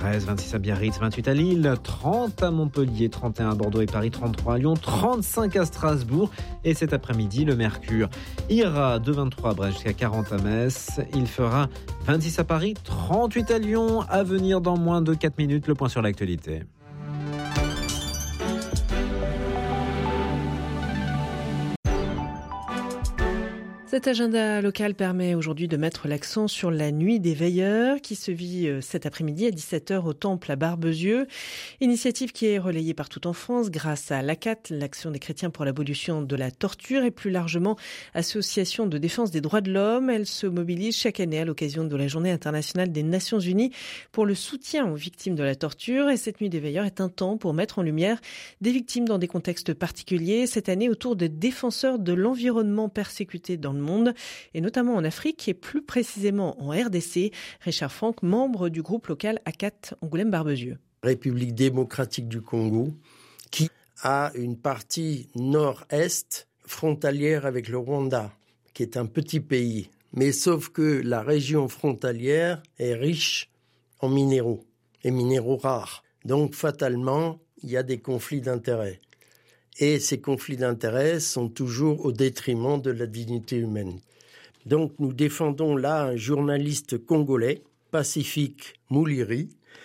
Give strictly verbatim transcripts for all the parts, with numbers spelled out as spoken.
Brest, vingt-six à Biarritz, vingt-huit à Lille, trente à Montpellier, trente et un à Bordeaux et Paris, trente-trois à Lyon, trente-cinq à Strasbourg. Et cet après-midi, le mercure ira de vingt-trois à Brest jusqu'à quarante à Metz. Il fera vingt-six à Paris, trente-huit à Lyon. À venir dans moins de quatre minutes, le point sur l'actualité. Cet agenda local permet aujourd'hui de mettre l'accent sur la nuit des veilleurs qui se vit cet après-midi à dix-sept heures au Temple à Barbezieux. Initiative qui est relayée partout en France grâce à l'A C A T, l'Action des chrétiens pour l'abolition de la torture, et plus largement Association de défense des droits de l'homme. Elle se mobilise chaque année à l'occasion de la Journée internationale des Nations Unies pour le soutien aux victimes de la torture. Et cette nuit des veilleurs est un temps pour mettre en lumière des victimes dans des contextes particuliers. Cette année autour des défenseurs de l'environnement persécutés dans le monde, et notamment en Afrique et plus précisément en R D C. Richard Franck, membre du groupe local A C A T Angoulême-Barbezieux. République démocratique du Congo, qui a une partie nord-est frontalière avec le Rwanda, qui est un petit pays. Mais sauf que la région frontalière est riche en minéraux, et minéraux rares. Donc fatalement, il y a des conflits d'intérêts. Et ces conflits d'intérêts sont toujours au détriment de la dignité humaine. Donc nous défendons là un journaliste congolais, Pacifique Mouliri.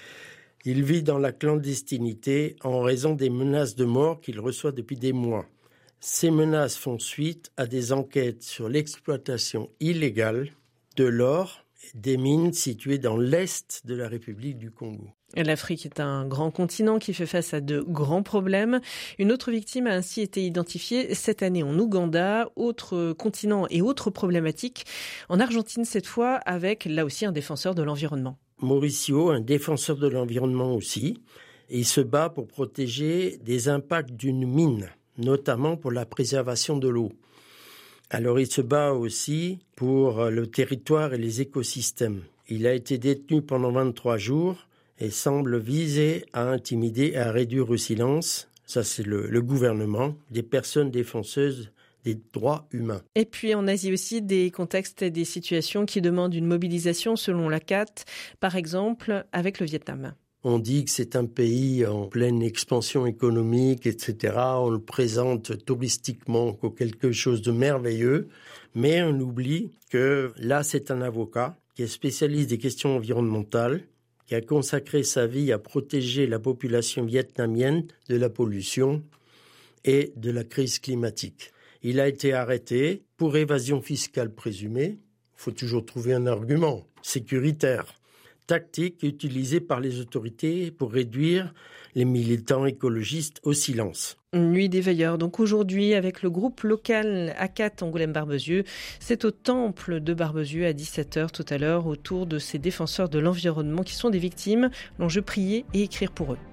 Il vit dans la clandestinité en raison des menaces de mort qu'il reçoit depuis des mois. Ces menaces font suite à des enquêtes sur l'exploitation illégale de l'or et des mines situées dans l'est de la République du Congo. L'Afrique est un grand continent qui fait face à de grands problèmes. Une autre victime a ainsi été identifiée cette année en Ouganda, autre continent et autres problématiques. En Argentine cette fois, avec là aussi un défenseur de l'environnement. Mauricio, un défenseur de l'environnement aussi, il se bat pour protéger des impacts d'une mine, notamment pour la préservation de l'eau. Alors il se bat aussi pour le territoire et les écosystèmes. Il a été détenu pendant vingt-trois jours et semble viser à intimider et à réduire au silence, ça c'est le, le gouvernement, des personnes défenseuses des droits humains. Et puis en Asie aussi, des contextes et des situations qui demandent une mobilisation selon l'A C A T, par exemple avec le Vietnam. On dit que c'est un pays en pleine expansion économique, et cetera. On le présente touristiquement comme quelque chose de merveilleux, mais on oublie que là c'est un avocat qui est spécialiste des questions environnementales, qui a consacré sa vie à protéger la population vietnamienne de la pollution et de la crise climatique. Il a été arrêté pour évasion fiscale présumée. Il faut toujours trouver un argument sécuritaire. Tactique utilisée par les autorités pour réduire les militants écologistes au silence. Nuit des veilleurs, donc aujourd'hui avec le groupe local A C A T Angoulême-Barbezieux. C'est au temple de Barbezieux à dix-sept heures tout à l'heure autour de ces défenseurs de l'environnement qui sont des victimes. L'enjeu, prier et écrire pour eux.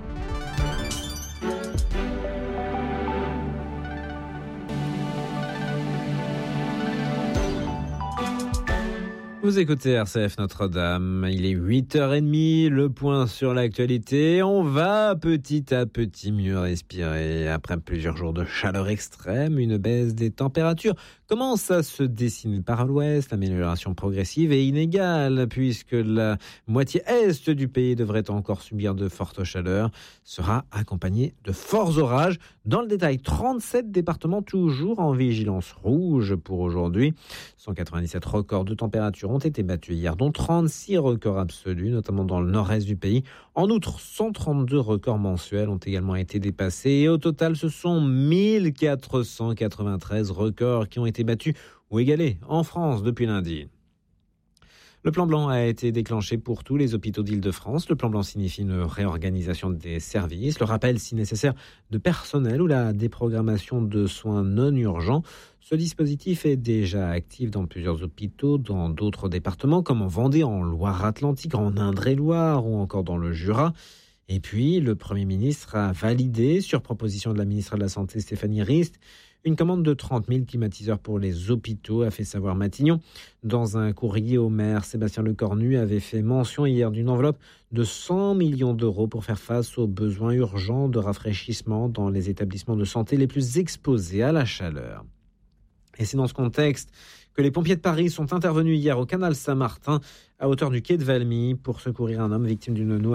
Vous écoutez R C F Notre-Dame, il est huit heures trente, le point sur l'actualité. On va petit à petit mieux respirer. Après plusieurs jours de chaleur extrême, une baisse des températures commence à se dessiner par l'ouest. L'amélioration progressive et inégale, puisque la moitié est du pays devrait encore subir de fortes chaleurs, sera accompagnée de forts orages. Dans le détail, trente-sept départements toujours en vigilance rouge pour aujourd'hui. cent quatre-vingt-dix-sept records de température ont été battus hier, dont trente-six records absolus, notamment dans le nord-est du pays. En outre, cent trente-deux records mensuels ont également été dépassés. Et au total, ce sont mille quatre cent quatre-vingt-treize records qui ont été battus ou égalés en France depuis lundi. Le plan blanc a été déclenché pour tous les hôpitaux d'Île-de-France. Le plan blanc signifie une réorganisation des services, le rappel, si nécessaire, de personnel ou la déprogrammation de soins non urgents. Ce dispositif est déjà actif dans plusieurs hôpitaux, dans d'autres départements, comme en Vendée, en Loire-Atlantique, en Indre-et-Loire ou encore dans le Jura. Et puis, le Premier ministre a validé, sur proposition de la ministre de la Santé Stéphanie Rist, une commande de trente mille climatiseurs pour les hôpitaux, a fait savoir Matignon. Dans un courrier au maire, Sébastien Lecornu avait fait mention hier d'une enveloppe de cent millions d'euros pour faire face aux besoins urgents de rafraîchissement dans les établissements de santé les plus exposés à la chaleur. Et c'est dans ce contexte que les pompiers de Paris sont intervenus hier au canal Saint-Martin, à hauteur du quai de Valmy, pour secourir un homme victime d'une noyade.